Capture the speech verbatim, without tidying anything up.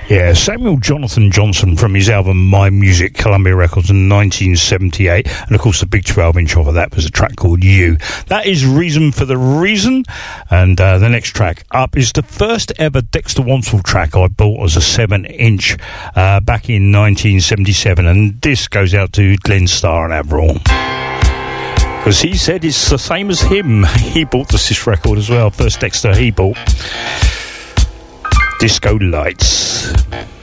Yeah, Samuel Jonathan Johnson from his album My Music, Columbia Records in nineteen seventy-eight. And of course the big twelve inch off of that was a track called You. That is Reason for the Reason. And uh, the next track up is the first ever Dexter Wansel track I bought as a seven inch uh, back in nineteen seventy-seven. And this goes out to Glenn Starr and Avril, because he said it's the same as him. He bought the Sis record as well. First Dexter he bought. Disco Lights.